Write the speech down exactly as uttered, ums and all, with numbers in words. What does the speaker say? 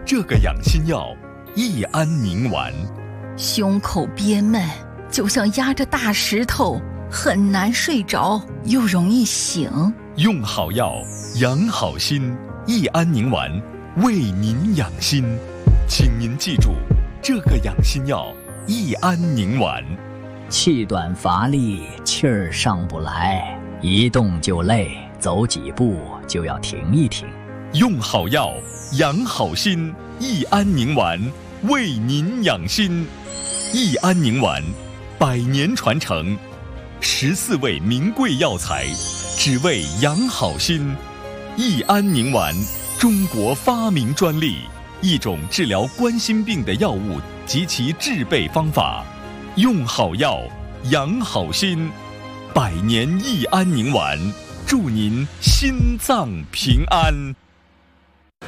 这个养心药益安宁丸。 胸口憋闷，就像压着大石头，很难睡着，又容易醒。 用好药，养好心，益安宁丸为您养心。请您记住，这个养心药益安宁丸。 气短乏力，气儿上不来，一动就累，走几步就要停一停。 用好药，养好心，益安宁丸为您养心。益安宁丸，百年传承，十四味名贵药材，只为养好心。益安宁丸，中国发明专利，一种治疗冠心病的药物及其制备方法。用好药，养好心，百年益安宁丸，祝您心脏平安。